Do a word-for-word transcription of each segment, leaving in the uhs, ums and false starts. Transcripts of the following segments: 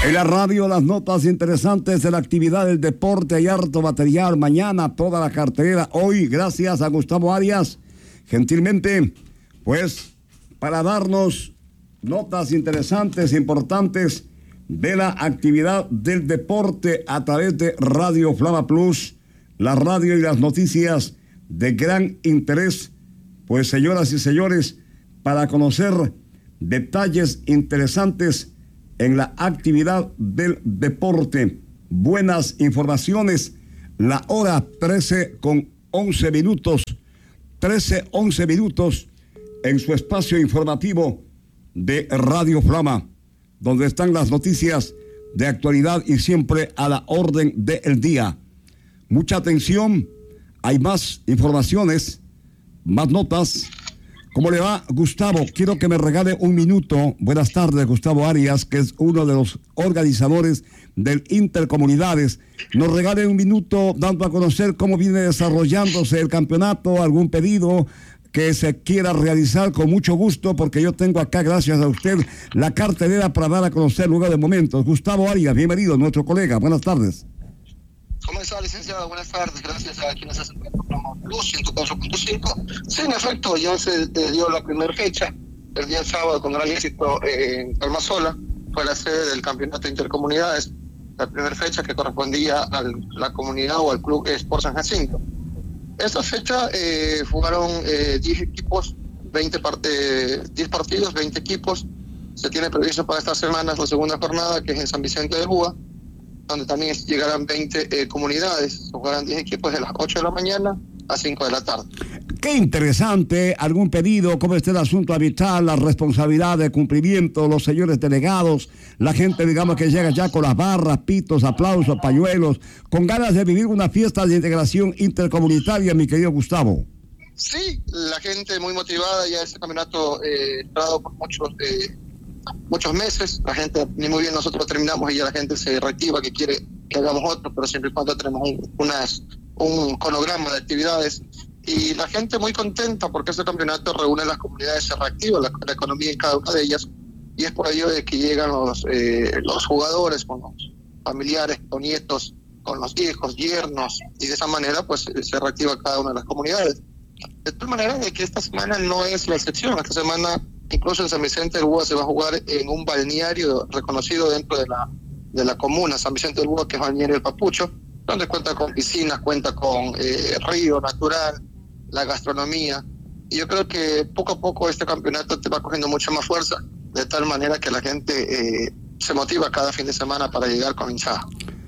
En la radio, las notas interesantes de la actividad del deporte. Hay harto material. Mañana toda la cartelera. Hoy, gracias a Gustavo Arias, gentilmente, pues, para darnos notas interesantes, importantes de la actividad del deporte a través de Radio Flama Plus, la radio y las noticias de gran interés. Pues, señoras y señores, para conocer detalles interesantes en la actividad del deporte, buenas informaciones, la hora trece con once minutos, trece, once minutos en su espacio informativo de Radio Flama, donde están las noticias de actualidad y siempre a la orden del día. Mucha atención, hay más informaciones, más notas. ¿Cómo le va, Gustavo? Quiero que me regale un minuto. Buenas tardes, Gustavo Arias, que es uno de los organizadores del Intercomunidades. Nos regale un minuto dando a conocer cómo viene desarrollándose el campeonato, algún pedido que se quiera realizar con mucho gusto, porque yo tengo acá, gracias a usted, la cartelera para dar a conocer luego de momentos. Gustavo Arias, bienvenido, nuestro colega. Buenas tardes. ¿Cómo está, licenciado? Buenas tardes. Gracias a quienes hacen el programa Plus ciento cuatro punto cinco. Sí, en efecto, ya se dio la primera fecha, el día sábado, con gran éxito en Palmasola. Fue la sede del campeonato de intercomunidades, la primera fecha que correspondía a la comunidad o al club Sport San Jacinto. Esta fecha eh, jugaron eh, diez equipos, veinte parte, diez partidos, veinte equipos. Se tiene previsto para estas semanas la segunda jornada, que es en San Vicente de Búa, donde también llegarán veinte eh, comunidades. Jugarán diez equipos de las ocho de la mañana a cinco de la tarde. Qué interesante. ¿Algún pedido? ¿Cómo está el asunto habitual? La responsabilidad de cumplimiento, los señores delegados, la gente, digamos, que llega ya con las barras, pitos, aplausos, pañuelos, con ganas de vivir una fiesta de integración intercomunitaria, mi querido Gustavo. Sí, la gente muy motivada. Ya este campeonato eh, entrado por muchos eh, muchos meses. La gente, ni muy bien nosotros terminamos y ya la gente se reactiva, que quiere que hagamos otro, pero siempre y cuando tenemos un, unas, un cronograma de actividades. Y la gente muy contenta porque este campeonato reúne las comunidades, se reactiva la, la economía en cada una de ellas, y es por ello de que llegan los, eh, los jugadores con los familiares, con nietos, con los hijos, yernos, y de esa manera pues se reactiva cada una de las comunidades. De tal manera de que esta semana no es la excepción. Esta semana, incluso en San Vicente del Búa, se va a jugar en un balneario reconocido dentro de la de la comuna, San Vicente del Búa, que es Balneario del Papucho, donde cuenta con piscinas, cuenta con eh, río natural, la gastronomía. Y yo creo que poco a poco este campeonato te va cogiendo mucha más fuerza, de tal manera que la gente eh, se motiva cada fin de semana para llegar con hinchada.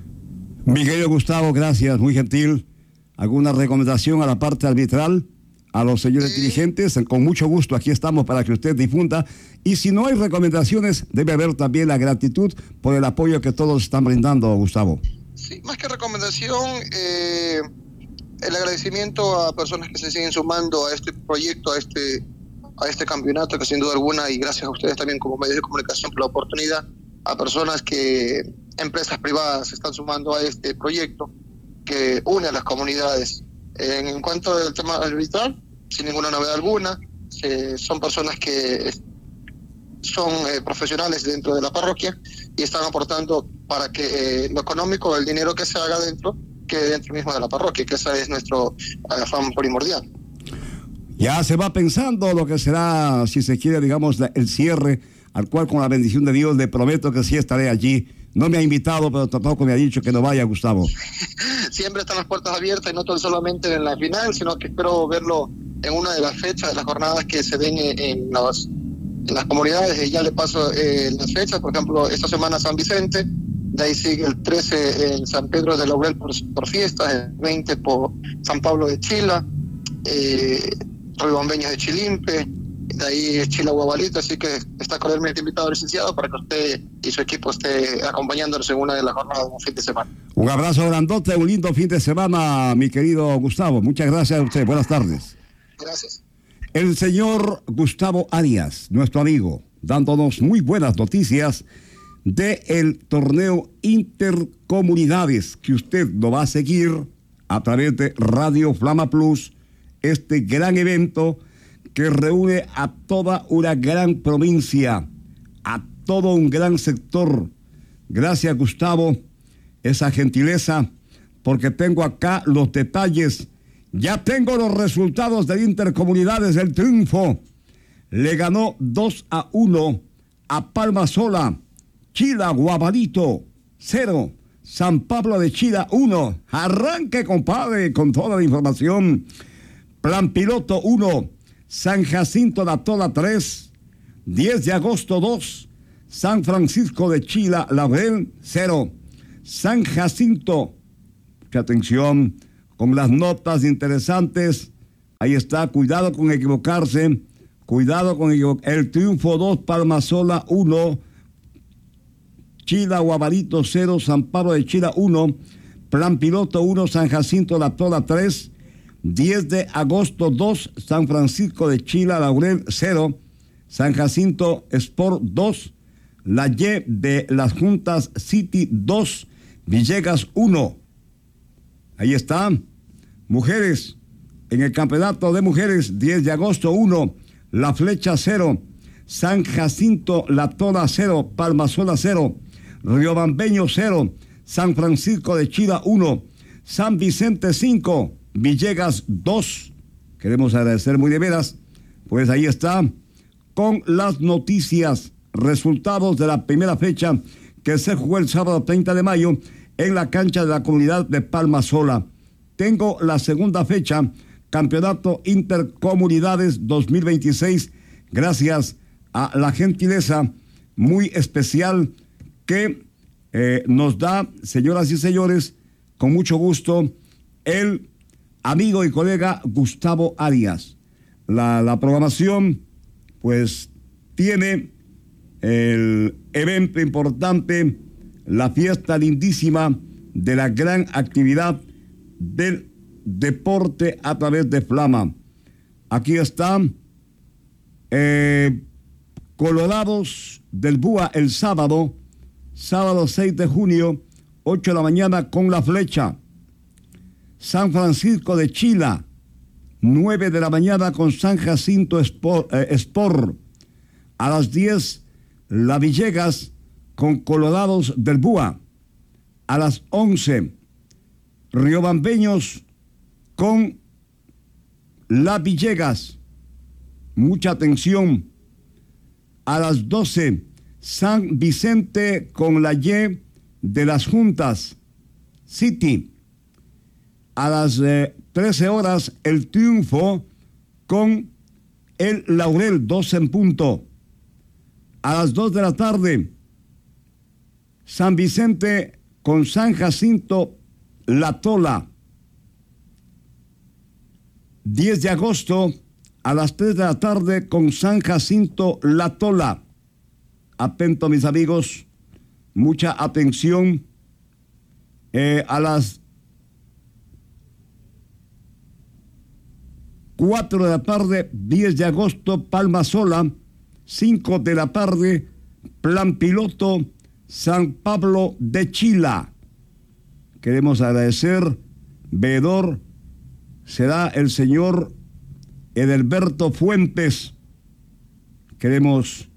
Mi querido Gustavo, gracias, muy gentil. ¿Alguna recomendación a la parte arbitral? A los señores sí. dirigentes, con mucho gusto aquí estamos para que usted difunda, y si no hay recomendaciones, debe haber también la gratitud por el apoyo que todos están brindando, Gustavo. Sí, más que recomendación, eh, el agradecimiento a personas que se siguen sumando a este proyecto, a este a este campeonato, que sin duda alguna, y gracias a ustedes también como medios de comunicación por la oportunidad, a personas que, empresas privadas, se están sumando a este proyecto que une a las comunidades. En, en cuanto al tema arbitral, sin ninguna novedad alguna, eh, son personas que son eh, profesionales dentro de la parroquia y están aportando para que eh, lo económico, el dinero que se haga dentro, quede dentro mismo de la parroquia, que ese es nuestro afán primordial. Ya se va pensando lo que será, si se quiere, digamos, el cierre, al cual con la bendición de Dios le prometo que sí estaré allí. No me ha invitado, pero tampoco me ha dicho que no vaya, Gustavo. Siempre están las puertas abiertas, y no tan solamente en la final, sino que espero verlo en una de las fechas, de las jornadas que se den en, los, en las comunidades. Y ya le paso eh, las fechas, por ejemplo, esta semana San Vicente, de ahí sigue el trece en San Pedro de Laurel por, por fiestas, el veinte por San Pablo de Chila, eh, Ribombeñas de Chilimpe, de ahí es Chila Guabalito, así que está cordialmente invitado, licenciado, para que usted y su equipo esté acompañándonos en una de las jornadas de un fin de semana. Un abrazo grandote, un lindo fin de semana, mi querido Gustavo. Muchas gracias a usted. Buenas tardes. Gracias. El señor Gustavo Arias, nuestro amigo, dándonos muy buenas noticias del torneo Intercomunidades, que usted lo va a seguir a través de Radio Flama Plus, este gran evento que reúne a toda una gran provincia, a todo un gran sector Gracias, Gustavo, esa gentileza, porque tengo acá los detalles. Ya tengo los resultados del Intercomunidades del Triunfo. Le ganó dos a uno a Palma Sola. Chila, Guabalito, cero. San Pablo de Chila, uno. Arranque, compadre, con toda la información. Plan Piloto, uno. San Jacinto de Atola, tres. diez de agosto, dos. San Francisco de Chila, Laurel, cero. San Jacinto, mucha atención con las notas interesantes. Ahí está, cuidado con equivocarse. Cuidado con equivocarse. El Triunfo, dos. Palma Sola, uno. Chila, Guabalito, cero. San Pablo de Chila, uno. Plan Piloto, uno. San Jacinto de Atola, tres. diez de agosto, dos. San Francisco de Chila, Laurel, cero. San Jacinto Sport, dos. La Y de las Juntas City, dos. Villegas, uno. Ahí está. Mujeres. En el campeonato de mujeres, diez de agosto, uno. La Flecha, cero. San Jacinto, La Tola, cero. Palmasola, cero. Riobambeño, cero. San Francisco de Chila, uno. San Vicente, cinco. Villegas, dos. Queremos agradecer muy de veras. Pues ahí está. Con las noticias, resultados de la primera fecha que se jugó el sábado treinta de mayo en la cancha de la comunidad de Palma Sola. Tengo la segunda fecha, Campeonato Intercomunidades dos mil veintiséis, gracias a la gentileza muy especial que eh, nos da, señoras y señores, con mucho gusto, el amigo y colega Gustavo Arias. La, la programación, pues, tiene el evento importante, la fiesta lindísima de la gran actividad del deporte a través de Flama. Aquí están eh, Colorados del Búa el sábado, sábado seis de junio, ocho de la mañana con La Flecha. San Francisco de Chila, nueve de la mañana con San Jacinto Sport. Eh, Sport. A las diez, La Villegas con Colorados del Búa. A las once, Riobambeños con La Villegas. Mucha atención. A las doce, San Vicente con la Y de las Juntas City. A las eh, trece horas, el Triunfo con el Laurel, doce en punto. A las dos de la tarde, San Vicente con San Jacinto La Tola. diez de agosto, a las tres de la tarde, con San Jacinto La Tola. Atento, mis amigos, mucha atención. Eh, a las cuatro de la tarde, diez de agosto, Palma Sola. cinco de la tarde, Plan Piloto, San Pablo de Chila. Queremos agradecer, veedor, será el señor Edelberto Fuentes. Queremos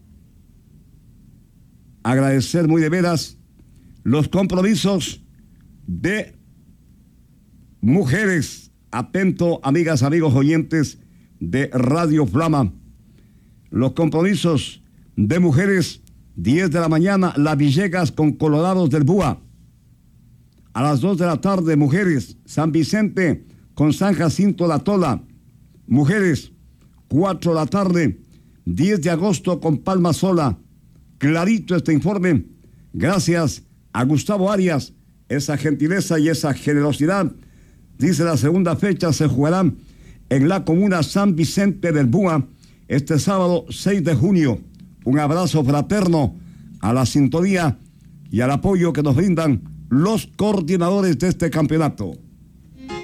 agradecer muy de veras los compromisos de mujeres. Atento, amigas, amigos oyentes de Radio Flama. Los compromisos de mujeres, diez de la mañana, La Villegas con Colorados del Búa. A las dos de la tarde, mujeres, San Vicente con San Jacinto La Tola. Mujeres, cuatro de la tarde, diez de agosto con Palma Sola. Clarito este informe, gracias a Gustavo Arias, esa gentileza y esa generosidad. Dice, la segunda fecha se jugará en la comuna San Vicente del Búa, este sábado seis de junio. Un abrazo fraterno a la sintonía y al apoyo que nos brindan los coordinadores de este campeonato.